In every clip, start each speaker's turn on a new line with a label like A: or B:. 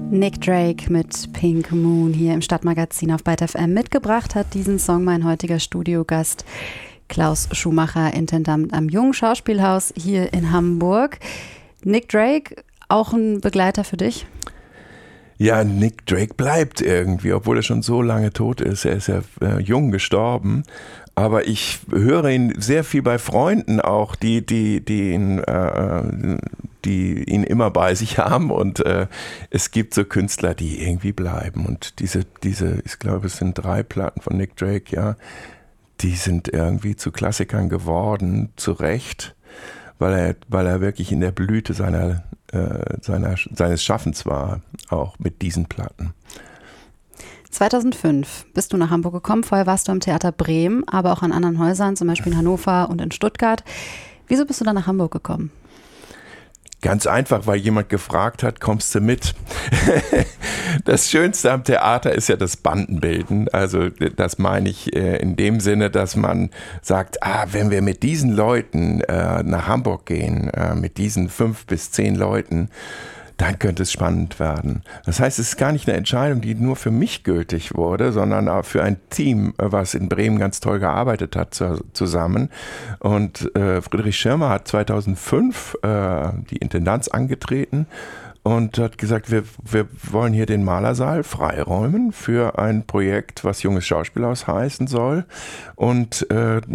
A: Nick Drake mit Pink Moon hier im Stadtmagazin auf Byte FM. Mitgebracht hat diesen Song mein heutiger Studiogast Klaus Schumacher, Intendant am Jungen Schauspielhaus hier in Hamburg. Nick Drake, auch ein Begleiter für dich?
B: Ja, Nick Drake bleibt irgendwie, obwohl er schon so lange tot ist. Er ist ja jung gestorben. Aber ich höre ihn sehr viel bei Freunden auch, die ihn immer bei sich haben. Und es gibt so Künstler, die irgendwie bleiben. Und diese, ich glaube, es sind 3 Platten von Nick Drake, ja, die sind irgendwie zu Klassikern geworden, zu Recht, weil er wirklich in der Blüte seines Schaffens war, auch mit diesen Platten.
A: 2005 bist du nach Hamburg gekommen. Vorher warst du am Theater Bremen, aber auch an anderen Häusern, zum Beispiel in Hannover und in Stuttgart. Wieso bist du dann nach Hamburg gekommen?
B: Ganz einfach, weil jemand gefragt hat, kommst du mit? Das Schönste am Theater ist ja das Bandenbilden. Also das meine ich in dem Sinne, dass man sagt, wenn wir mit diesen Leuten nach Hamburg gehen, mit diesen 5 bis 10 Leuten, dann könnte es spannend werden. Das heißt, es ist gar nicht eine Entscheidung, die nur für mich gültig wurde, sondern auch für ein Team, was in Bremen ganz toll gearbeitet hat zusammen. Und Friedrich Schirmer hat 2005 die Intendanz angetreten und hat gesagt, wir wollen hier den Malersaal freiräumen für ein Projekt, was Junges Schauspielhaus heißen soll. Und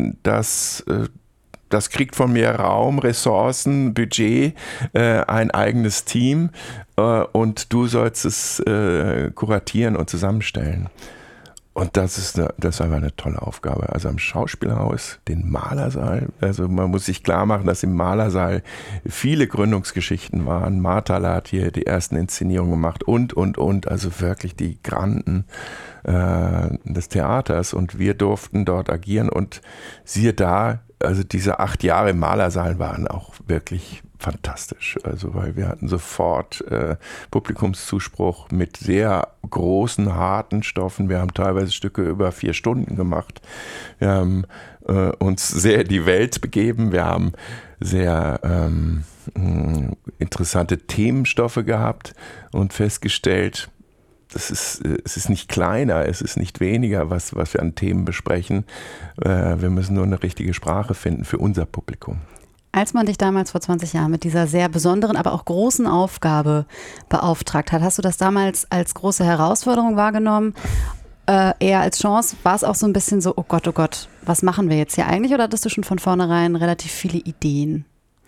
B: das kriegt von mir Raum, Ressourcen, Budget, ein eigenes Team und du sollst es kuratieren und zusammenstellen. Und das war einfach eine tolle Aufgabe. Also am Schauspielhaus, den Malersaal. Also man muss sich klar machen, dass im Malersaal viele Gründungsgeschichten waren. Marthaler hat hier die ersten Inszenierungen gemacht und. Also wirklich die Granden des Theaters. Und wir durften dort agieren. Und siehe da, also diese 8 Jahre im Malersaal waren auch wirklich fantastisch. Also weil wir hatten sofort Publikumszuspruch mit sehr großen, harten Stoffen. Wir haben teilweise Stücke über 4 Stunden gemacht. Wir haben uns sehr in die Welt begeben. Wir haben sehr interessante Themenstoffe gehabt und festgestellt, es ist nicht kleiner, es ist nicht weniger, was wir an Themen besprechen. Wir müssen nur eine richtige Sprache finden für unser Publikum.
A: Als man dich damals vor 20 Jahren mit dieser sehr besonderen, aber auch großen Aufgabe beauftragt hat, hast du das damals als große Herausforderung wahrgenommen? Eher als Chance? War es auch so ein bisschen so, oh Gott, was machen wir jetzt hier eigentlich? Oder hattest du schon von vornherein relativ viele Ideen?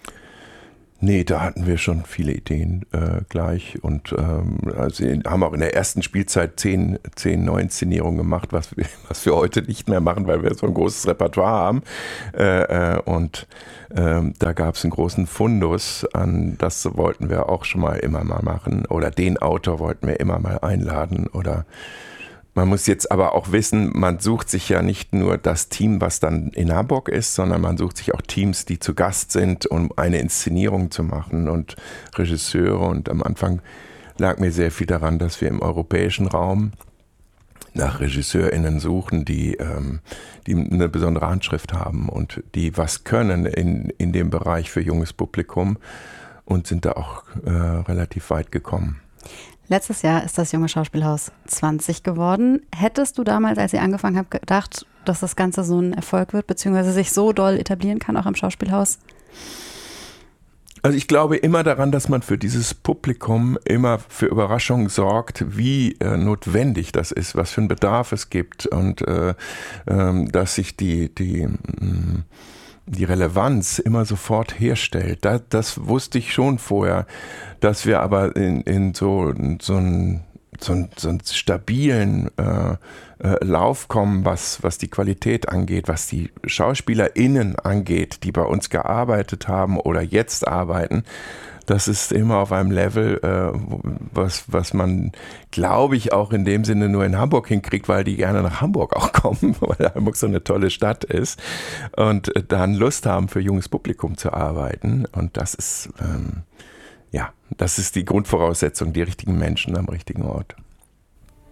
B: Nee, da hatten wir schon viele Ideen gleich und also haben auch in der ersten Spielzeit 10 Neuinszenierungen gemacht, was wir heute nicht mehr machen, weil wir so ein großes Repertoire haben. Und da gab es einen großen Fundus an, das wollten wir auch schon mal immer mal machen oder den Autor wollten wir immer mal einladen oder man muss jetzt aber auch wissen, man sucht sich ja nicht nur das Team, was dann in Hamburg ist, sondern man sucht sich auch Teams, die zu Gast sind, um eine Inszenierung zu machen und Regisseure. Und am Anfang lag mir sehr viel daran, dass wir im europäischen Raum nach RegisseurInnen suchen, die eine besondere Handschrift haben und die was können in dem Bereich für junges Publikum und sind da auch relativ weit gekommen.
A: Letztes Jahr ist das Junge Schauspielhaus 20 geworden. Hättest du damals, als ihr angefangen habt, gedacht, dass das Ganze so ein Erfolg wird, beziehungsweise sich so doll etablieren kann, auch im Schauspielhaus?
B: Also ich glaube immer daran, dass man für dieses Publikum immer für Überraschungen sorgt, wie notwendig das ist, was für einen Bedarf es gibt und dass sich die Relevanz immer sofort herstellt. Das wusste ich schon vorher, dass wir aber in so einen stabilen Lauf kommen, was die Qualität angeht, was die SchauspielerInnen angeht, die bei uns gearbeitet haben oder jetzt arbeiten. Das ist immer auf einem Level, was man, glaube ich, auch in dem Sinne nur in Hamburg hinkriegt, weil die gerne nach Hamburg auch kommen, weil Hamburg so eine tolle Stadt ist und dann Lust haben, für junges Publikum zu arbeiten. Und das ist, das ist die Grundvoraussetzung, die richtigen Menschen am richtigen Ort.